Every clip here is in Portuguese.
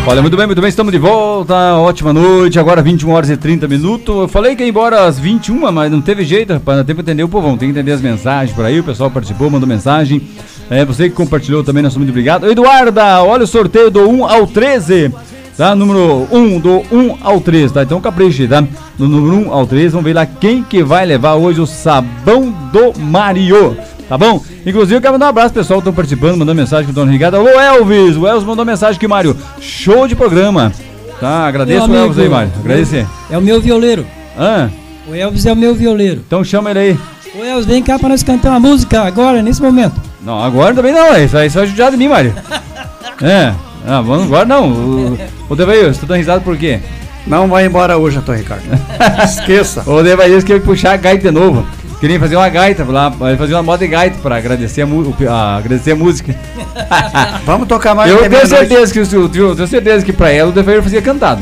Olha, muito bem, estamos de volta, ótima noite, agora 21 horas e 30 minutos. Eu falei que ia embora às 21, mas não teve jeito, rapaz, não tem pra entender o povão, tem que entender as mensagens por aí, o pessoal participou, mandou mensagem, você que compartilhou também, nós somos muito obrigado. Eduarda, olha o sorteio do 1 ao 13, tá, número 1, do 1 ao 13, tá, então capriche, tá, do número 1 ao 13, vamos ver lá quem que vai levar hoje o sabão do Mario. Tá bom? Inclusive eu quero mandar um abraço pro pessoal que estão participando, mandando mensagem pro Dona Ricardo. Alô, Elvis! O Elvis mandou mensagem aqui, Mário. Show de programa. Tá, agradeço o Elvis aí, Mário. Agradecer. É o meu violeiro. Ah? O Elvis é o meu violeiro. Então chama ele aí. O Elvis, vem cá pra nós cantar uma música agora, nesse momento. Não, agora também não, isso aí vai judiar de mim, Mário. Agora não. O Devair, você tá dando risada por quê? Não vai embora hoje, Antônio Ricardo. Esqueça. O Devair quer puxar a gaita de novo. Queria fazer uma gaita lá, fazer uma moda de gaita pra agradecer a música. Vamos tocar mais. Eu tenho certeza que pra ela o dever fazia cantado.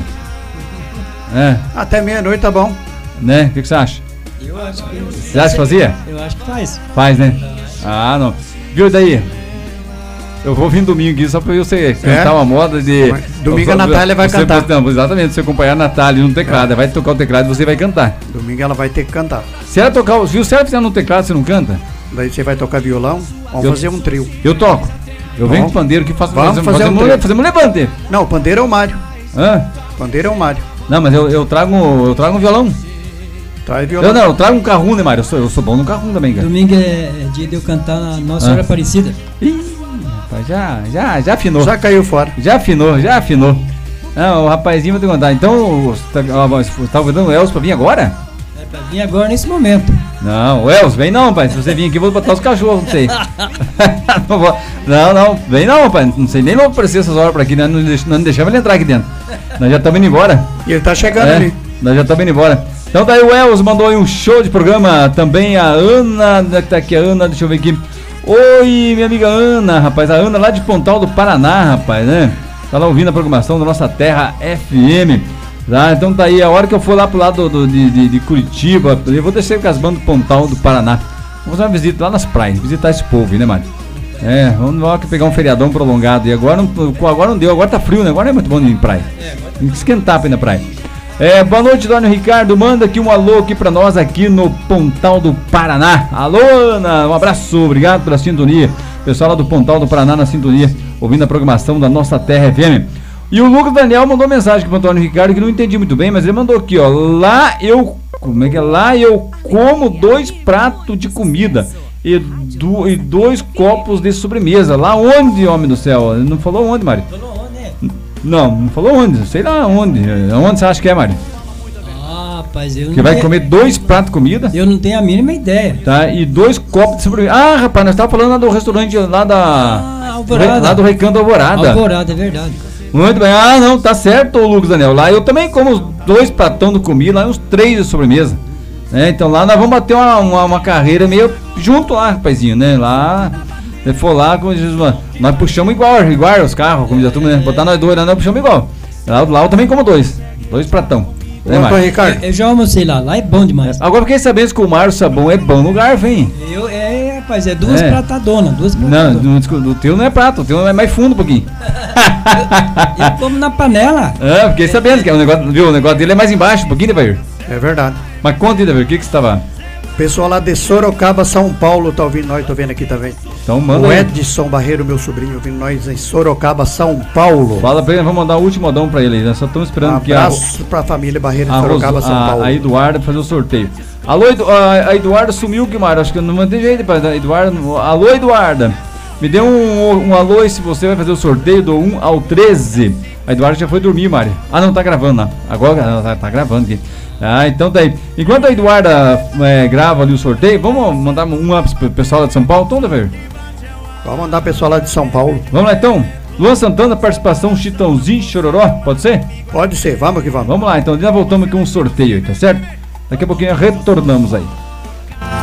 Até meia-noite tá bom. Né? O que você acha? Eu acho que. Você acha que fazia? Eu acho que faz. Faz, né? Ah, não. Viu daí? Eu vou vir domingo aqui só pra você cantar uma moda de... Domingo a Natália vai cantar. Não, exatamente, você acompanhar a Natália no teclado, vai tocar o teclado e você vai cantar. Domingo ela vai ter que cantar. Se ela tocar, viu? Se ela fizer no teclado, você não canta? Daí você vai tocar violão, vamos fazer um trio. Eu toco. Eu venho com o pandeiro que faço... Vamos fazer um levante. Não, o pandeiro é o Mário. O pandeiro é o Mário. Não, mas eu trago um violão. Traz violão. Eu trago um carrum, né, Mário? Eu sou bom no carrum também, cara. Domingo é dia de eu cantar na Nossa Senhora Aparecida. Já afinou. Já caiu fora. Já afinou. Não, o rapazinho vai te contar. Então, tá convidando o Elcio pra vir agora? É pra vir agora nesse momento. Não, o Elcio, vem não, pai. Se você vir aqui, eu vou botar os cachorros, não sei. Não, vem não, pai. Não sei nem vou aparecer essas horas por aqui, né? Não deixava ele entrar aqui dentro. Nós já estamos indo embora. E ele tá chegando ali. Nós já estamos indo embora. Então daí o Elcio mandou aí um show de programa. Também a Ana, tá aqui a Ana, deixa eu ver aqui. Oi, minha amiga Ana, rapaz, a Ana lá de Pontal do Paraná, rapaz, né? Tá lá ouvindo a programação da nossa Terra FM, tá? Então tá aí, a hora que eu for lá pro lado de Curitiba, eu vou descer com as bandas do Pontal do Paraná. Vamos fazer uma visita lá nas praias, visitar esse povo aí, né, Mário? Vamos lá pegar um feriadão prolongado. E agora não deu, agora tá frio, né? Agora não é muito bom ir em praia. Tem que esquentar pra ir na praia. Boa noite, Dona Ricardo. Manda aqui um alô aqui pra nós aqui no Pontal do Paraná. Alô, Ana, um abraço, obrigado pela sintonia. Pessoal lá do Pontal do Paraná na sintonia, ouvindo a programação da nossa Terra FM. E o Lucas Daniel mandou mensagem pro Antônio Ricardo que não entendi muito bem, mas ele mandou aqui, ó. Lá eu como 2 pratos de comida e 2 copos de sobremesa. Lá onde, homem do céu? Ele não falou onde, Mário? Não falou onde, sei lá onde. Onde você acha que é, Mário? Rapaz, eu não... Que vai comer 2 pratos de comida? Eu não tenho a mínima ideia. Tá, e 2 copos de sobremesa. Ah, rapaz, nós estávamos falando lá do restaurante lá da... Alvorada. Lá do Recanto Alvorada. Alvorada, é verdade. Muito bem, não, tá certo, Lucas Daniel. Lá eu também como os 2 pratão de comida, lá uns 3 de sobremesa. Então lá nós vamos bater uma carreira meio junto lá, rapazinho, né? Lá... Se for lá, como diz, nós puxamos igual os carros, como diz a turma, né? Botar nós 2, nós puxamos igual. Lá eu também como 2 pratão. Antônio Ricardo. Eu já almocei lá é bom demais. Agora fiquei sabendo que o Mário Sabão é bom no garfo, hein? Rapaz, é 2 pratadonas, 2 pratadonas. Não, o teu não é prato, o teu é mais fundo um pouquinho. Eu como na panela. Fiquei sabendo que o negócio dele é mais embaixo, um pouquinho, Devair. É verdade. Mas conta aí, Devair, o que você estava... Pessoal lá de Sorocaba, São Paulo, tá ouvindo nós, tô vendo aqui também. Então manda o aí. Edson Barreiro, meu sobrinho, ouvindo nós em Sorocaba, São Paulo. Fala pra ele, vamos mandar o último modão pra ele aí. Nós só estamos esperando que abraço pra família Barreiro de Sorocaba, São Paulo. A Eduarda fazer o sorteio. Alô, a Eduarda sumiu, Guimarães. Acho que eu não mandei jeito pra Eduarda. Alô, Eduarda. Me dê um alô aí se você vai fazer o sorteio do 1 ao 13. A Eduarda já foi dormir, Mari. Não, tá gravando lá. Agora tá gravando aqui. Então tá aí. Enquanto a Eduarda grava ali o sorteio, vamos mandar um up pro pessoal lá de São Paulo, então, Dever? Vamos mandar o pessoal lá de São Paulo. Vamos lá então. Luan Santana, participação Chitãozinho Chororó, pode ser? Pode ser, vamos que vamos. Vamos lá, então já voltamos aqui com um sorteio aí, tá certo? Daqui a pouquinho retornamos aí.